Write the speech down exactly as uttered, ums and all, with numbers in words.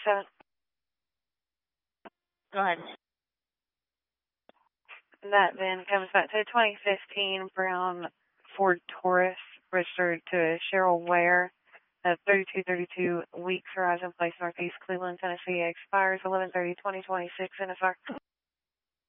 seven. Go ahead. That then comes back to a twenty fifteen Brown Ford Taurus, registered to Cheryl Ware at thirty-two thirty-two Weeks Horizon Place, Northeast Cleveland, Tennessee. Expires eleven thirty twenty twenty-six. N S R.